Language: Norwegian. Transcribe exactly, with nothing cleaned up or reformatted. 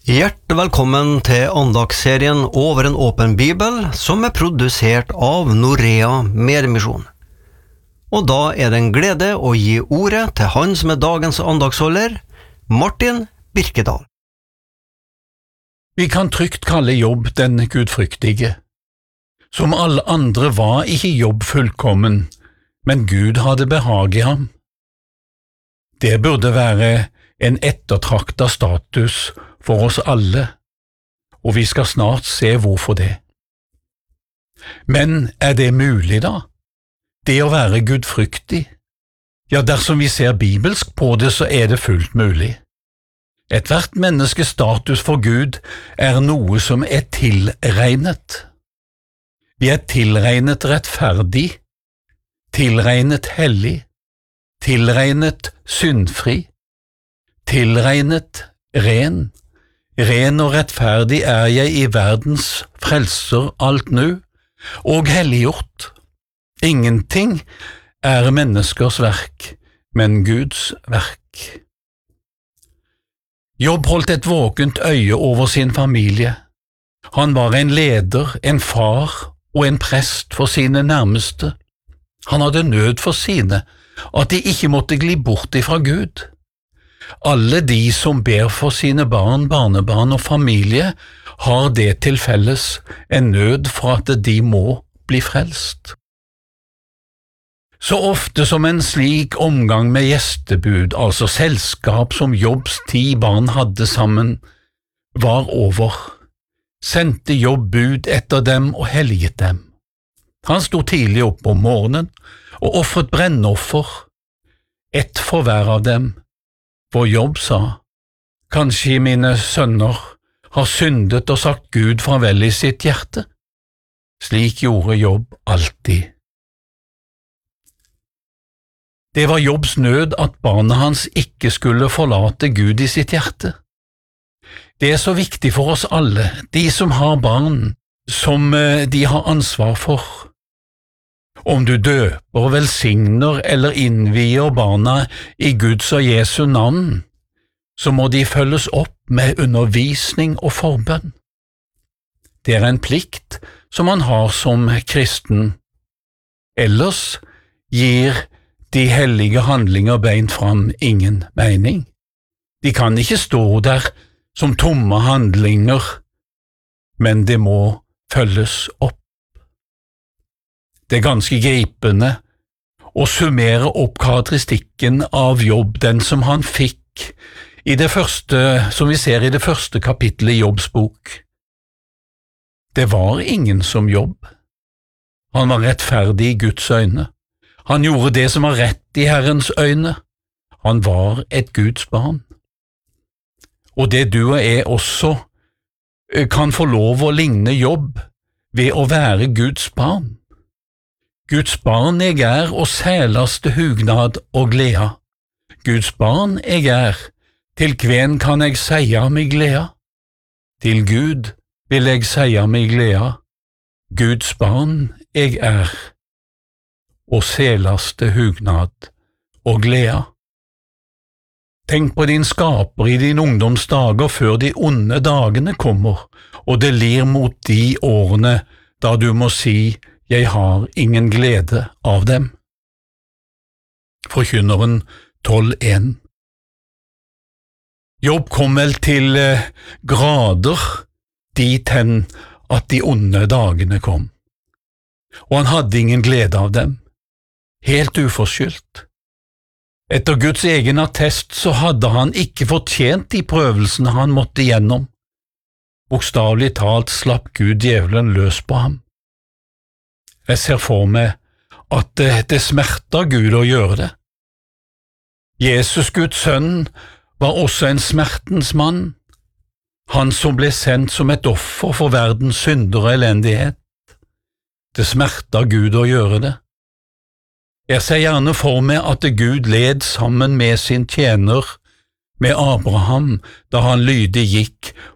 Hjertelig velkommen til andagsserien Over en åpen bibel, som er produsert av Norea Medmisjon. Og da er det en glede å gi ordet til han som er dagens andagsholder, Martin Birkedal. Vi kan trygt kalle Jobb den gudfryktige. Som alle andre var ikke Jobb fullkommen, men Gud hadde behag i ham. Det burde være en ettertraktet status for oss alle, og vi skal snart se hvorfor det. Men er det mulig da? Det å være gudfryktig? Ja, dersom vi ser bibelsk på det, så er det fullt mulig. Et hvert menneskes status for Gud er noe som er tilregnet. Vi er tilregnet rettferdig, tilregnet hellig, tilregnet syndfri, tilregnet ren. Ren og rettferdig er jeg i verdens frelser alt nu, og helliggjort. Ingenting er menneskers verk, men Guds verk. Jobb holdt et våkent øye over sin familie. Han var en leder, en far og en prest for sine nærmeste. Han hadde nød for sine, at de ikke måtte gli bort ifra Gud. Alle de som ber for sine barn, barnebarn og familie, har det til felles, en nød for at de må bli frelst. Så ofte som en slik omgang med gjestebud, altså selskap som Jobbs ti barn hadde sammen, var over, sendte Jobb bud etter dem og helliget dem. Han sto tidlig opp om morgenen og offret brennoffer, ett for hver av dem. For Jobb sa, kanskje mine sønner har syndet og sagt Gud farvel i sitt hjerte. Slik gjorde Jobb alltid. Det var Jobbs nød at barna hans ikke skulle forlate Gud i sitt hjerte. Det er så viktig for oss alle, de som har barn, som de har ansvar for. Om du døper, velsigner eller innvier barna i Guds og Jesu navn, så må de følges opp med undervisning og forbønn. Det er en plikt som man har som kristen. Ellers gir de hellige handlinger beint fram ingen mening. De kan ikke stå der som tomme handlinger, men det må følges opp. Det er ganske gripende å summere opp karakteristikken av Jobb, den som han fikk i det første, som vi ser i det første kapittelet i Jobbs bok. Det var ingen som Jobb. Han var rettferdig i Guds øyne. Han gjorde det som var rett i Herrens øyne. Han var et Guds barn. Og det du og jeg også kan få lov å ligne Jobb ved å være Guds barn. Guds barn jeg er, og sælaste hugnad og gleda. Guds barn jeg er, til kven kan jeg seia mig gleda? Til Gud vil jeg seia mig gleda. Guds barn jeg er, og sælaste hugnad og gleda. Tenk på din skaper i din ungdomsdager før de onde dagene kommer, og det lir mot de årene da du må si, jeg har ingen glede av dem. Forkynneren tolv en. Jobb kom vel til eh, grader dit hen at de onde dagene kom, og han hadde ingen glede av dem, helt uforskyldt. Etter Guds egen attest så hadde han ikke fortjent de prøvelsene han måtte gjennom. Bokstavelig talt slapp Gud djevelen løs på ham. Jeg ser for meg at det, det smerter Gud å gjøre det. Jesus, Guds sønn, var også en smertens mann, han som ble sendt som et offer for verdens synder og elendighet. Det smerter Gud å gjøre det. Jeg ser gjerne for meg at Gud led sammen med sin tjener, med Abraham, da han lydig gikk